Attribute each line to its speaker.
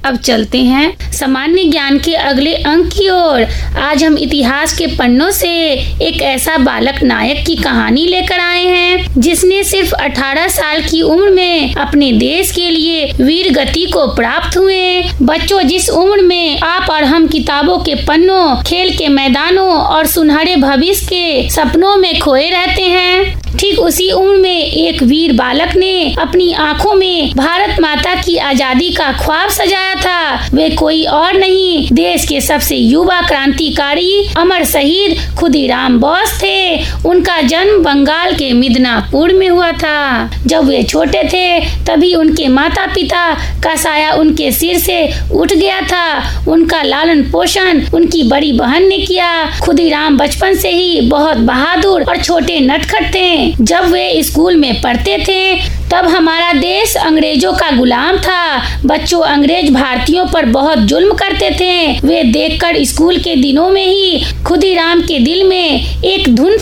Speaker 1: अब चलते हैं सामान्य ज्ञान के अगले अंक की ओर। आज हम इतिहास के पन्नों से एक ऐसा बालक नायक की कहानी लेकर आए हैं जिसने सिर्फ 18 साल की उम्र में अपने देश के लिए वीर गति को प्राप्त हुए। बच्चों, जिस उम्र में आप और हम किताबों के पन्नों, खेल के मैदानों और सुनहरे भविष्य के सपनों में खोए रहते हैं, ठीक उसी उम्र में एक वीर बालक ने अपनी आंखों में भारत माता की आजादी का ख्वाब सजाया था। वे कोई और नहीं, देश के सबसे युवा क्रांतिकारी अमर शहीद खुदीराम बोस थे। उनका जन्म बंगाल के मिदनापुर में हुआ था। जब वे छोटे थे तभी उनके माता पिता का साया उनके सिर से उठ गया था। उनका लालन पोषण उनकी बड़ी बहन ने किया। खुदीराम बचपन से ही बहुत बहादुर और छोटे नटखट थे। जब वे स्कूल में पढ़ते थे तब हमारा देश अंग्रेजों का गुलाम था। बच्चों, अंग्रेज भारतीयों पर बहुत जुल्म करते थे। वे देखकर स्कूल के दिनों में ही खुदीराम के दिल में एक धुन